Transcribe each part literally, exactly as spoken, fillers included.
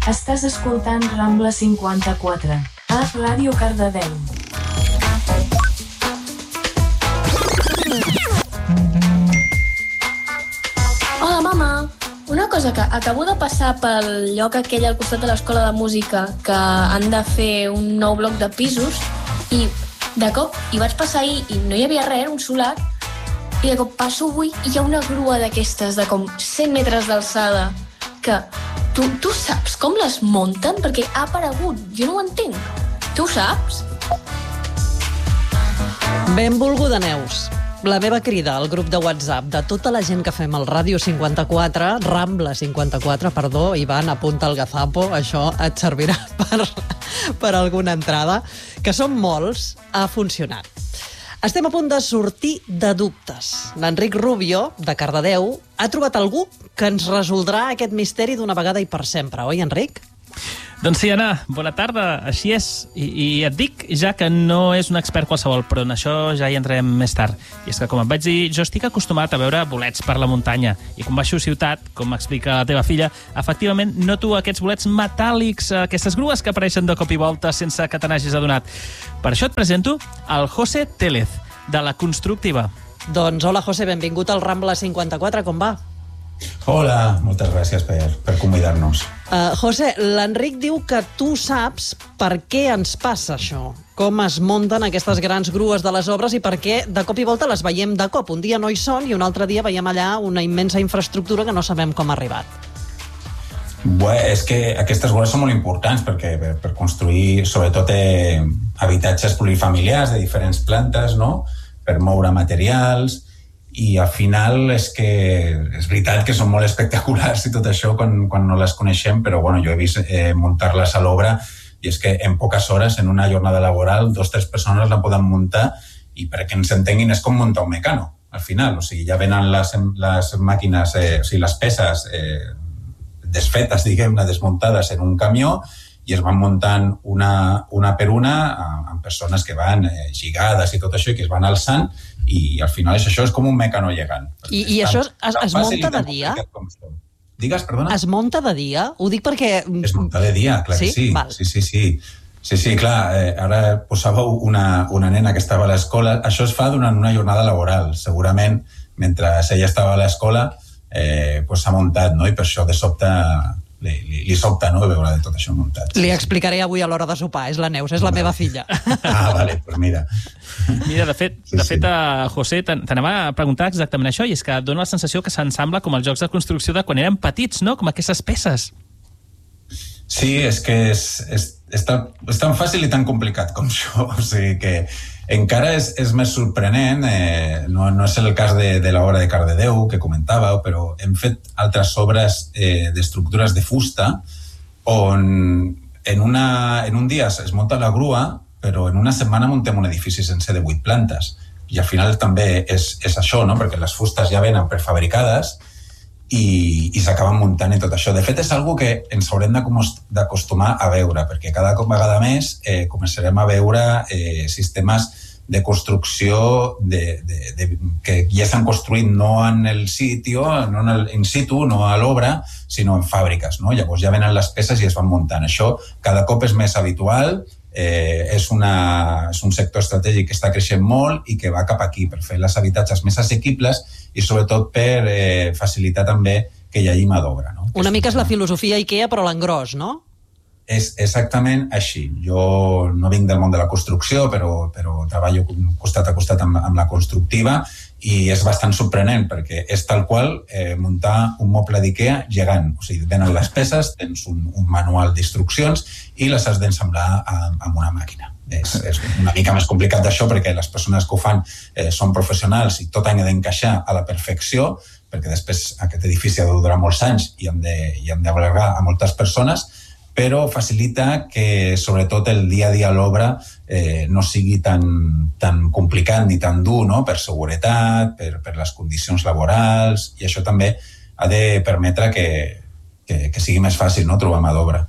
Estàs escoltant Rambla cinquanta-quatre, a Ràdio Cardedeu. Hola, mama. Una cosa, que acabo de passar pel lloc aquell al costat de l'escola de música que han de fer un nou bloc de pisos i de cop hi vaig passar ahir i no hi havia res, un solar, i de cop passo avui i hi ha una grua d'aquestes de com cent metres d'alçada que tu, tu saps com les munten? Perquè ha aparegut, jo no ho entenc. Tu ho saps? Benvolguda, Neus. La meva crida al grup de WhatsApp de tota la gent que fem el Ràdio cinquanta-quatre, Rambla cinquanta-quatre, perdó, Ivan, apunta el gazapo, això et servirà per, per alguna entrada, que són molts, ha funcionat. Estem a punt de sortir de dubtes. L'Enric Rubio, de Cardedeu, ha trobat algú que ens resoldrà aquest misteri d'una vegada i per sempre, oi, Enric? Doncs sí, Anna, bona tarda, així és. I, i et dic ja que no és un expert qualsevol, però en això ja hi entrarem més tard. I és que, com et vaig dir, jo estic acostumat a veure bolets per la muntanya. I quan baixo a ciutat, com m'explica la teva filla, efectivament noto aquests bolets metàl·lics, aquestes grues que apareixen de cop i volta sense que te n'hagis adonat. Per això et presento el José Télez, de la Constructiva. Doncs hola, José, benvingut al Rambla cinquanta-quatre, com va? Hola, moltes gràcies per, per convidar-nos. Uh, José, l'Enric diu que tu saps per què ens passa això, com es munten aquestes grans grues de les obres i per què de cop i volta les veiem de cop. Un dia no hi són i un altre dia veiem allà una immensa infraestructura que no sabem com ha arribat. Bé, és que aquestes grues són molt importants perquè per, per construir, sobretot, eh, habitatges plurifamiliars de diferents plantes, no? Per moure materials. I al final és que és veritat que són molt espectaculars i tot això quan, quan no les coneixem, però bueno, jo he vist eh, muntar-les a l'obra i és que en poques hores, en una jornada laboral, dos o tres persones la poden muntar i perquè ens entenguin és com muntar un mecano, al final. O sigui, ja venen les, les màquines, eh, o sigui, les peces eh, desfetes, diguem-ne, desmuntades en un camió i es van muntant una, una per una amb persones que van eh, lligades i tot això i que es van alçant i al final és això, és com un mecano llegant. I, i això es, es, es munta de dia? Digues, perdona? Es munta de dia? Ho dic perquè... Es munta de dia, clar sí? que sí. Val. Sí, sí, sí. Sí, sí, clar, eh, ara posàveu una, una nena que estava a l'escola. Això es fa durant una jornada laboral. Segurament, mentre ella estava a l'escola, eh, pues s'ha muntat, no? I per això de sobte... Li, li, li sobta, no?, veure de tot això muntat. Li explicaré avui a l'hora de sopar, és la Neus, és la meva filla. Ah, vale, doncs mira. Mira, de fet, sí, de fet sí. A José, t'anava a preguntar exactament això, i és que dona la sensació que s'ensambla com els jocs de construcció de quan érem petits, no?, com aquestes peces. Sí, és que és, és, és, tan, és tan fàcil i tan complicat com això, o sigui que encara és, és més sorprenent, eh, no, no és el cas de, de l'obra de Cardedeu que comentàveu, però hem fet altres obres eh, d'estructures de fusta on en, una, en un dia es munta la grua, però en una setmana muntem un edifici sencer de vuit plantes. I al final també és, és això, no? Perquè les fustes ja venen prefabricades i, i s'acaben muntant i tot això. De fet, és algo que ens haurem d'acostumar a veure, perquè cada vegada més eh, començarem a veure eh, sistemes de construcció de, de, de, que ja s'han construït no en el sitio, no en el in situ, no a l'obra, sinó en fàbriques, no? Llavors ja venen les peces i es van muntant. Això cada cop és més habitual, eh, és, una, és un sector estratègic que està creixent molt i que va cap aquí per fer les habitatges més assequibles i sobretot per eh, facilitar també que hi hagi mà d'obra, no? Una mica és la filosofia IKEA, però l'engròs, no? És exactament així. Jo no vinc del món de la construcció, però, però treballo costat a costat amb, amb la constructiva i és bastant sorprenent perquè és tal qual eh, muntar un moble d'IKEA gegant. O sigui, venen les peces, tens un, un manual d'instruccions i les has d'ensamblar amb, amb una màquina. És, és una mica més complicat d'això perquè les persones que ho fan eh, són professionals i tot han d'encaixar a la perfecció perquè després aquest edifici ha de durar molts anys i hem de, i hem d'albergar a moltes persones, però facilita que sobretot el dia a dia a l'obra eh, no sigui tan, tan complicat ni tan dur, no? Per seguretat, per, per les condicions laborals, i això també ha de permetre que, que, que sigui més fàcil, no?, trobar mà d'obra.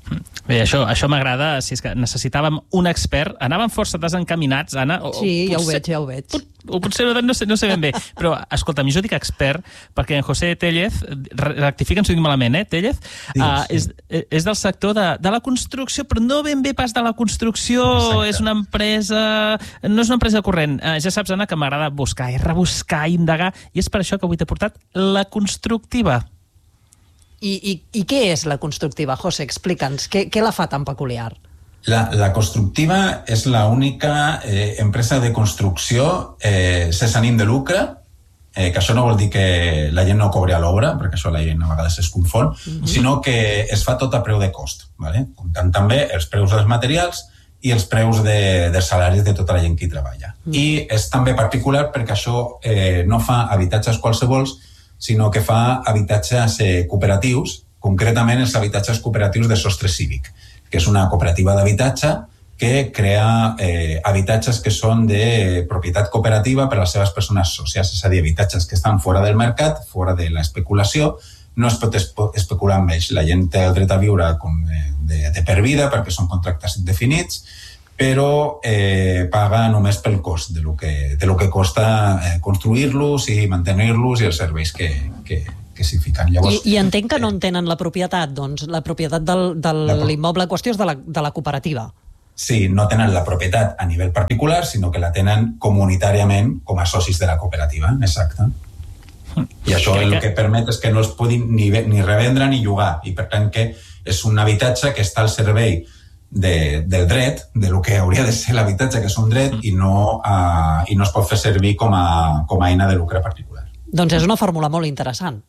Bé, això, això m'agrada, si és que necessitàvem un expert. Anàvem força desencaminats, Anna. O, Sí, o ja ho potser, veig, ja ho veig. Pot, o potser no, no, sé, no sé ben bé, però escolta'm, jo dic expert perquè en José Tellez, rectifica'm si ho dic malament, eh, Tellez, Sí, uh, sí. és, és del sector de, de la construcció, però no ben bé pas de la construcció. Exacte. És una empresa... No és una empresa corrent. Uh, ja saps, Anna, que m'agrada buscar i rebuscar i indagar, i és per això que avui t'he portat la constructiva. I, i, I què és la constructiva, José? Explica'ns, què, què la fa tan peculiar? La, la constructiva és l'única eh, empresa de construcció eh, sense ànim de lucre, eh, que això no vol dir que la gent no cobri a l'obra, perquè això la gent a vegades es confon, mm-hmm. sinó que es fa tot a preu de cost, ¿vale? Comptant també els preus dels materials i els preus de, dels salaris de tota la gent que hi treballa. Mm. I és també particular perquè això eh, no fa habitatges qualsevols, sinó que fa habitatges eh, cooperatius, concretament els habitatges cooperatius de sostre cívic, que és una cooperativa d'habitatge que crea eh, habitatges que són de propietat cooperativa per a les seves persones sòcies, és a dir, habitatges que estan fora del mercat, fora de l'especulació, no es pot espe- especular amb ells. La gent té el dret a viure com de, de, de per vida perquè són contractes indefinits, però eh, paga només pel cost de lo que, de lo que costa eh, construir-los i mantenir-los i els serveis que, que, que s'hi fiquen. Llavors, I, I entenc que no en tenen la propietat, doncs la propietat del, de l'immoble en qüestió és de la, de la cooperativa. Sí, no tenen la propietat a nivell particular, sinó que la tenen comunitàriament com a socis de la cooperativa, exacte. I això Crec el que- que permet és que no es puguin ni, ve- ni revendre ni llogar, i per tant que és un habitatge que està al servei de, del dret, de lo que hauria de ser l'habitatge, que és un dret, i no, uh, i no es pot fer servir com a, com a eina de lucre particular. Doncs és una fórmula molt interessant.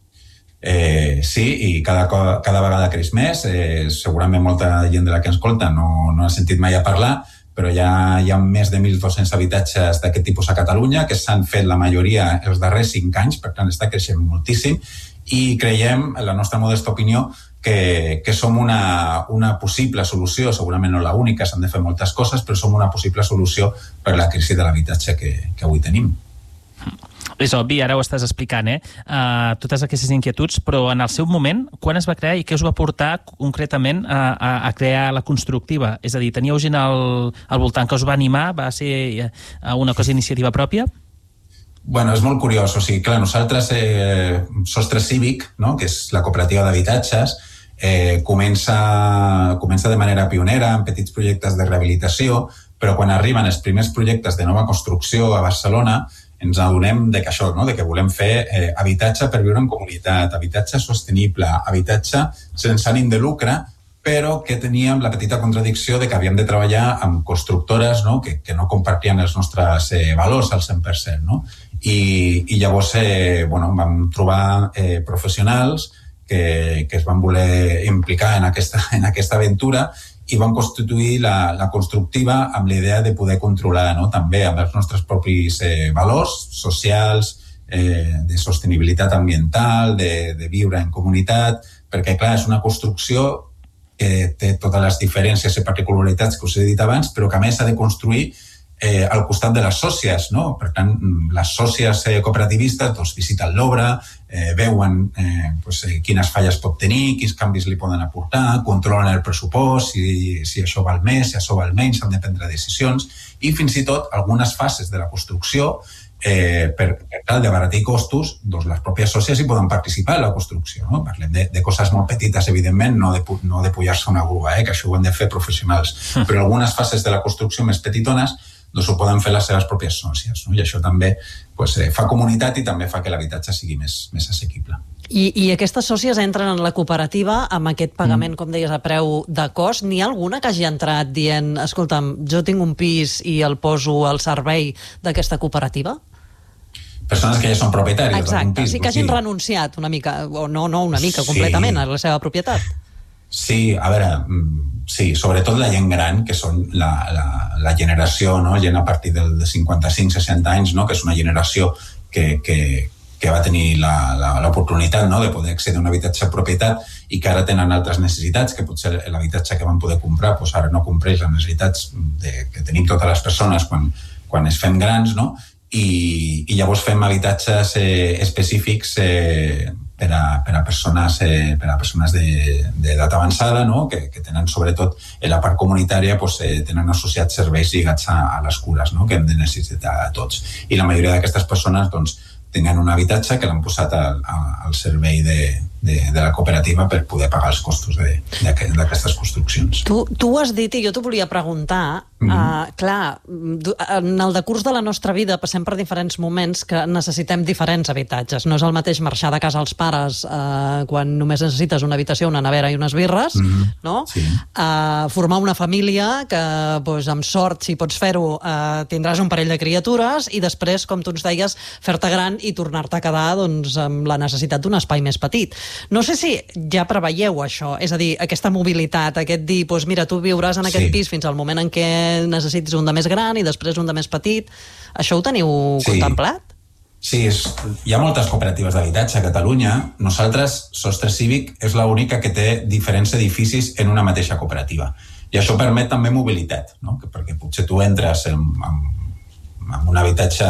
Eh, sí, i cada, co- cada vegada creix més. Eh, segurament molta gent de la que ens escolta no, no ha sentit mai a parlar, però ja hi ha més de mil dos-cents habitatges d'aquest tipus a Catalunya, que s'han fet la majoria els darrers cinc anys, per tant està creixent moltíssim, i creiem, en la nostra modesta opinió, que, que som una, una possible solució, segurament no la única, s'han de fer moltes coses, però som una possible solució per la crisi de l'habitatge que, que avui tenim. És obvi, ara ho estàs explicant, eh? Uh, totes aquestes inquietuds, però en el seu moment, quan es va crear i què us va portar concretament a, a, a crear la constructiva? És a dir, teníeu gent al, al voltant que us va animar? Va ser uh, una cosa d'iniciativa pròpia? Bueno, és molt curiós. O sigui, clar, nosaltres, eh, Sostre Cívic, no?, que és la cooperativa d'habitatges, eh, comença, comença de manera pionera en petits projectes de rehabilitació, però quan arriben els primers projectes de nova construcció a Barcelona ens adonem de que això, no?, de que volem fer eh, habitatge per viure en comunitat, habitatge sostenible, habitatge sense ànim de lucre, però que teníem la petita contradicció de que havíem de treballar amb constructores, no?, que, que no compartien els nostres eh, valors al cent per cent, no? I, i llavors eh, bueno, vam trobar eh, professionals que, que es van voler implicar en aquesta, en aquesta aventura i van constituir la, la constructiva amb la idea de poder controlar, no?, també amb els nostres propis eh, valors socials, eh, de sostenibilitat ambiental, de, de viure en comunitat, perquè, clar, és una construcció que té totes les diferències i particularitats que us he dit abans, però que a més s'ha de construir eh, al costat de les sòcies, no? Per tant, les sòcies eh, cooperativistes doncs, visiten l'obra, eh, veuen eh, pues, eh, quines falles pot tenir, quins canvis li poden aportar, controlen el pressupost, si, si això val més, si això val menys, s'han de prendre decisions, i fins i tot algunes fases de la construcció, eh, per, per tal d'abaratir costos, doncs les pròpies sòcies hi poden participar en la construcció, no? Parlem de, de coses molt petites, evidentment, no de, no de pujar-se una grua, eh, que això ho han de fer professionals, però algunes fases de la construcció més petitones doncs ho poden fer les seves pròpies sòcies, no? I això també pues, eh, fa comunitat i també fa que l'habitatge sigui més, més assequible. I, I aquestes sòcies entren en la cooperativa amb aquest pagament, mm. com deies, a preu de cost. N'hi ha alguna que hagi entrat dient, escolta'm, jo tinc un pis i el poso al servei d'aquesta cooperativa? Persones que ja són propietaris d'un Exacte, pis. sí que hagin sí. renunciat una mica, o no, no una mica, Sí. completament a la seva propietat. Sí, a veure, sí, sobretot la gent gran, que són la, la, la generació, no? Gent a partir del de cinquanta-cinc seixanta anys, no? Que és una generació que, que, que va tenir l'oportunitat, no? De poder accedir a un habitatge de propietat i que ara tenen altres necessitats, que potser l'habitatge que van poder comprar doncs ara no compleix les necessitats de, que tenim totes les persones quan, quan es fem grans, no? I, i llavors fem habitatges eh, específics eh, per a, per a persones, eh, per a persones d'edat avançada, no? que, que tenen sobretot en la part comunitària pues, eh, tenen associats serveis lligats a, a les cures, no? que hem de necessitar tots. I la majoria d'aquestes persones doncs, tenen un habitatge que l'han posat al, al servei de, de, de la cooperativa per poder pagar els costos d'aquestes construccions. Tu, tu ho has dit i jo t'ho volia preguntar. Mm-hmm. uh, clar, en el decurs de la nostra vida passem per diferents moments que necessitem diferents habitatges. No és el mateix marxar de casa als pares uh, quan només necessites una habitació, una nevera i unes birres, mm-hmm. no? Sí. Uh, formar una família que, doncs, amb sort, si pots fer-ho, uh, tindràs un parell de criatures i després, com tu ens deies, fer-te gran i tornar-te a quedar doncs, amb la necessitat d'un espai més petit. No sé si ja preveieu això, és a dir, aquesta mobilitat, aquest dir, doncs mira, tu viuràs en aquest sí. pis fins al moment en què necessitis un de més gran i després un de més petit. Això ho teniu sí. contemplat? Sí, és, hi ha moltes cooperatives d'habitatge a Catalunya. Nosaltres, Sostre Cívic, és l'única que té diferents edificis en una mateixa cooperativa. I això permet també mobilitat, no? Perquè potser tu entres en, en amb un habitatge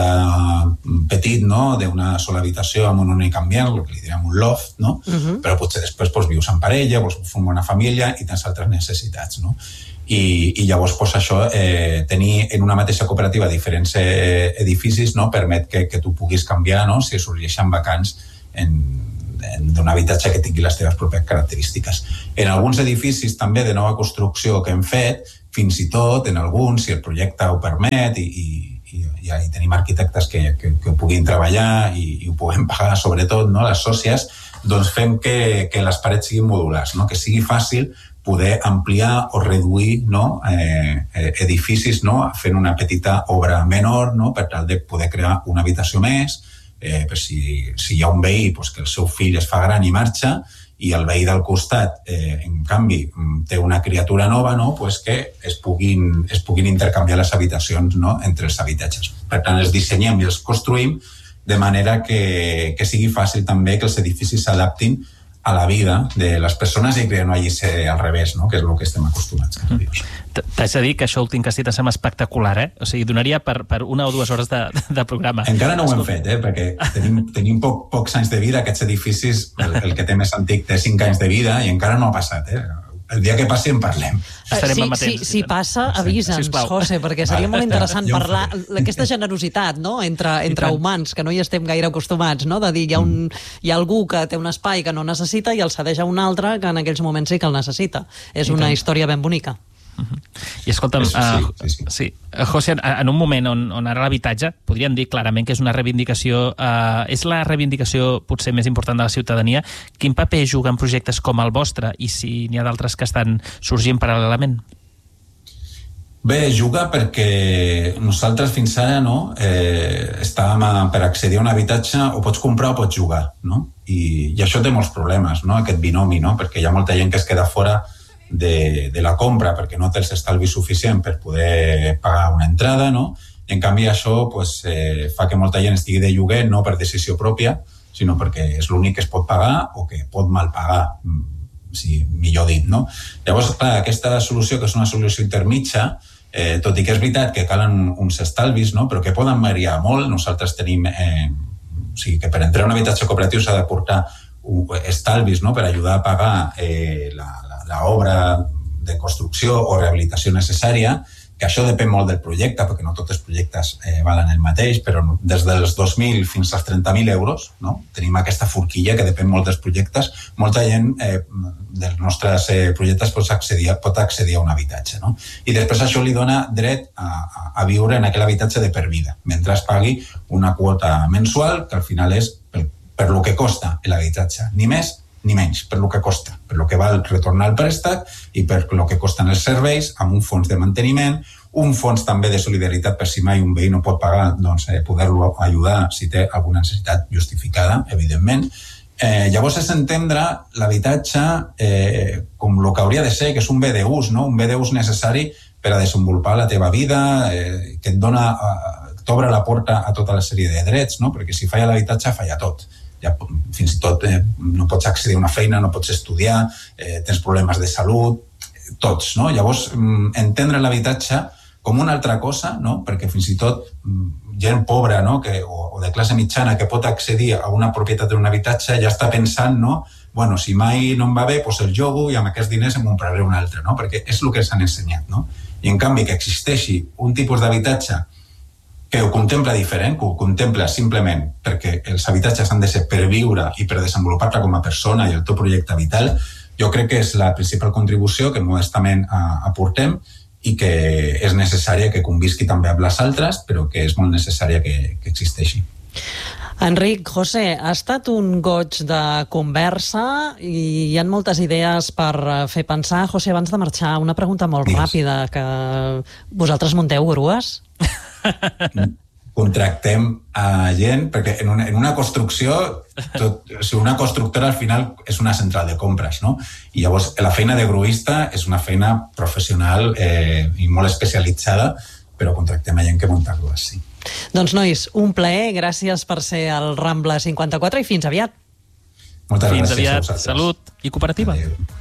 petit, no? D'una sola habitació amb un únic ambient, el que li diríem un loft, no? Uh-huh. Però potser després doncs, vius en parella, vols formar una família i tens altres necessitats, no? I, i llavors doncs, això, eh, tenir en una mateixa cooperativa diferents eh, edificis, no? Permet que, que tu puguis canviar, no? Si sorgeixen vacants en, en, d'un habitatge que tingui les teves pròpies característiques. En alguns edificis també de nova construcció que hem fet, fins i tot en alguns, si el projecte ho permet i, i i ja hi tenim arquitectes que, que, que ho puguin treballar i, i ho puguem pagar, sobretot, no? Les sòcies, doncs fem que, que les parets siguin modulars, no? Que sigui fàcil poder ampliar o reduir, no? eh, edificis, no? Fent una petita obra menor, no? Per tal de poder crear una habitació més, eh, per si, si hi ha un veí doncs, que el seu fill es fa gran i marxa, i el veí del costat, eh, en canvi, té una criatura nova, no? Pues que es puguin, es puguin intercanviar les habitacions, no? Entre els habitatges. Per tant, els dissenyem i els construïm de manera que, que sigui fàcil també que els edificis s'adaptin a la vida de les persones i que no hagi ser al revés, no? Que és el que estem acostumats. Mm. T'haig de dir que això últim que has dit sembla espectacular, eh? O sigui, donaria per, per una o dues hores de, de programa. Encara no ho hem fet, eh? Perquè tenim, tenim poc, pocs anys de vida. Aquests edificis, el, el que té més antic té cinc anys de vida i encara no ha passat, eh? El dia que passi en parlem. Estarem sí, amatents. Si, si passa, avisa'ns, sí, José, perquè seria vale. Molt interessant parlar d'aquesta generositat, no? Entre, entre humans, que no hi estem gaire acostumats, no? De dir, hi ha, un, hi ha algú que té un espai que no necessita i el cedeix a un altre que en aquells moments sí que el necessita. És una història ben bonica. Uh-huh. I escolta'm, sí, sí, sí, sí. Uh, sí. José, en un moment on, on ara l'habitatge, podríem dir clarament que és una reivindicació, uh, és la reivindicació potser més important de la ciutadania. Quin paper juga en projectes com el vostre i si n'hi ha d'altres que estan sorgint paral·lelament? Bé, juga perquè nosaltres fins ara no, eh, estàvem a, per accedir a un habitatge o pots comprar o pots jugar, no? I, i això té molts problemes, no? Aquest binomi, no? Perquè hi ha molta gent que es queda fora De, de la compra perquè no té els estalvis suficient per poder pagar una entrada, no? I en canvi això pues, eh, fa que molta gent estigui de lloguer no per decisió pròpia, sinó perquè és l'únic que es pot pagar o que pot mal pagar, sí, millor dit, no? Llavors, clar, aquesta solució, que és una solució intermitja, eh, tot i que és veritat que calen uns estalvis, no? Però que poden variar molt. Nosaltres tenim, eh, o sigui, que per entrar a un habitatge cooperatiu s'ha de portar estalvis, no? Per ajudar a pagar eh, la l'obra de construcció o rehabilitació necessària, que això depèn molt del projecte, perquè no tots els projectes eh, valen el mateix, però des dels dos mil fins als trenta mil euros, no? Tenim aquesta forquilla que depèn molt dels projectes. Molta gent eh, dels nostres eh, projectes pot accedir, pot accedir a un habitatge, no? I després això li dona dret a, a, a viure en aquell habitatge de per vida, mentre es pagui una quota mensual, que al final és per, per lo que costa l'habitatge, ni més ni menys, per lo que costa, per lo que val retornar el préstec i per lo que costen els serveis, amb un fons de manteniment, un fons també de solidaritat per si mai un veí no pot pagar, doncs eh, poder-lo ajudar si té alguna necessitat justificada, evidentment. Eh, llavors és entendre l'habitatge eh, com el que hauria de ser, que és un bé d'ús, no? Un bé d'ús necessari per a desenvolupar la teva vida, eh, que et dona, eh, t'obre la porta a tota la sèrie de drets, no? Perquè si falla l'habitatge, falla tot. Ja, fins i tot eh, no pots accedir a una feina, no pots estudiar, eh, tens problemes de salut, tots, no? Llavors, entendre l'habitatge com una altra cosa, no? Perquè fins i tot gent pobra, no? que, o, o de classe mitjana que pot accedir a una propietat d'un habitatge ja està pensant, no? Bueno, si mai no em va bé, doncs el jogo i amb aquests diners em compraré un altre, no? Perquè és el que s'han ensenyat, no? I en canvi que existeixi un tipus d'habitatge que ho contempla diferent, que ho contempla simplement perquè els habitatges han de ser per viure i per desenvolupar-te com a persona i el teu projecte vital, jo crec que és la principal contribució que modestament aportem i que és necessària que convisqui també amb les altres, però que és molt necessària que, que existeixi. Enric, José, ha estat un goig de conversa i hi ha moltes idees per fer pensar. José, abans de marxar, una pregunta molt Digues. ràpida, que vosaltres munteu grues? Contractem a gent, perquè en una, en una construcció, tot, o sigui, una constructora al final és una central de compres, no? I llavors la feina de gruista és una feina professional eh, i molt especialitzada, però contractem a gent que munta grues, sí. Doncs, nois, un plaer, gràcies per ser al Rambla cinquanta-quatre i fins aviat. Moltes fins gràcies aviat. a vosaltres. Salut i cooperativa. Adéu.